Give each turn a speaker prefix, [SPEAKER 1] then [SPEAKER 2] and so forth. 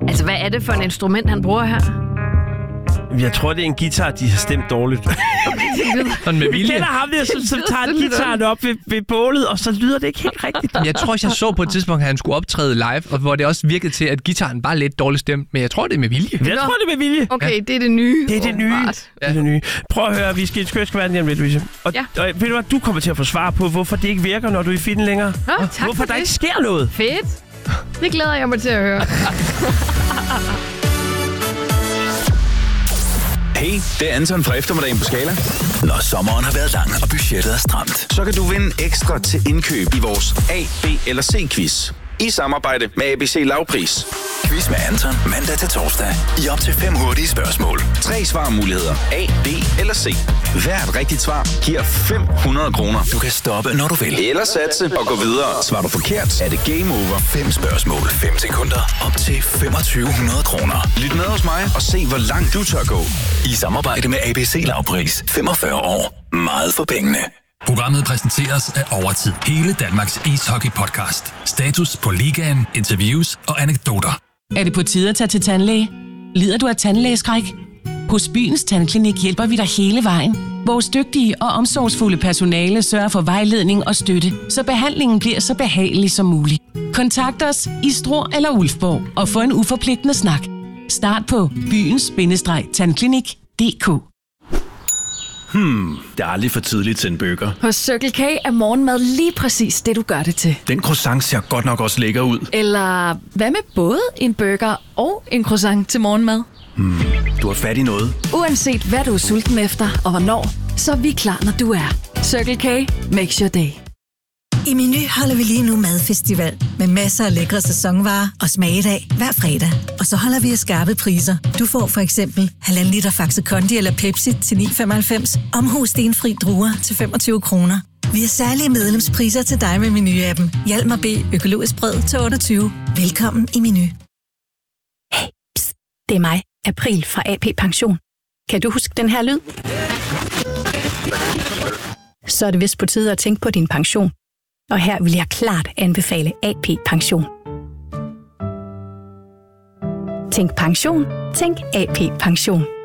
[SPEAKER 1] Altså, hvad er det for et instrument, han bruger her?
[SPEAKER 2] Jeg tror, det er en guitar, de har stemt dårligt.
[SPEAKER 3] Sådan med
[SPEAKER 2] Vi
[SPEAKER 3] vilje.
[SPEAKER 2] kender ham der, som tager guitaren op ved bålet, og så lyder det ikke helt rigtigt.
[SPEAKER 3] Jeg tror også, jeg så på et tidspunkt, at han skulle optræde live, og hvor det også virkede til, at gitaren var lidt dårligt stemt. Men jeg tror, det er med vilje.
[SPEAKER 2] Jeg tror, det er med vilje.
[SPEAKER 1] Okay, det er det nye.
[SPEAKER 2] Det er det nye. Det er det nye. Prøv at høre, vi skal i et skønskverden hjem lidt, Louise. Og ved du hvad, du kommer til at få svar på, hvorfor det ikke virker, når du er i filmen længere.
[SPEAKER 1] Tak
[SPEAKER 2] hvorfor der ikke sker noget.
[SPEAKER 1] Fedt. Det glæder jeg mig til at høre.
[SPEAKER 4] Hey, det er Anton fra Eftermiddagen på Skala. Når sommeren har været lang og budgettet er stramt, så kan du vinde ekstra til indkøb i vores A, B eller C-quiz. I samarbejde med ABC Lavpris. Quiz med Anton mandag til torsdag. I op til 5 hurtige spørgsmål. 3 svarmuligheder. A, B eller C. Hvert rigtigt svar giver 500 kroner. Du kan stoppe, når du vil. Eller satse og gå videre. Svarer du forkert, er det game over. 5 spørgsmål, 5 sekunder. Op til 2500 kroner. Lyt med hos mig og se, hvor langt du tør gå. I samarbejde med ABC Lavpris. 45 år. Meget for pengene.
[SPEAKER 5] Programmet præsenteres af Overtid. Hele Danmarks ishockey-podcast. Status på ligaen, interviews og anekdoter.
[SPEAKER 6] Er det på tide at tage til tandlæge? Lider du af tandlægeskræk? Hos Byens Tandklinik hjælper vi dig hele vejen. Vores dygtige og omsorgsfulde personale sørger for vejledning og støtte, så behandlingen bliver så behagelig som muligt. Kontakt os i Struer eller Ulfborg og få en uforpligtende snak. Start på byens-tandklinik.dk.
[SPEAKER 7] Det er aldrig for tidligt til en burger.
[SPEAKER 1] Hos Circle K er morgenmad lige præcis det, du gør det til.
[SPEAKER 7] Den croissant ser godt nok også lækker ud.
[SPEAKER 1] Eller hvad med både en burger og en croissant til morgenmad?
[SPEAKER 7] Du har fat i noget.
[SPEAKER 1] Uanset hvad du er sulten efter og hvornår, så er vi klar, når du er. Circle K makes your day.
[SPEAKER 8] I Meny holder vi lige nu madfestival med masser af lækre sæsonvarer og smagedag hver fredag. Og så holder vi af skarpe priser. Du får for eksempel 1,5 liter Faxe Kondi eller Pepsi til 9,95. Omhus stenfri druer til 25 kroner. Vi har særlige medlemspriser til dig med Meny-appen. Hjalmar B. Økologisk brød til 28. Velkommen i Meny.
[SPEAKER 9] Hey, pst, det er mig, April fra AP Pension. Kan du huske den her lyd? Så er det vist på tide at tænke på din pension. Og her vil jeg klart anbefale AP Pension. Tænk pension, tænk AP Pension.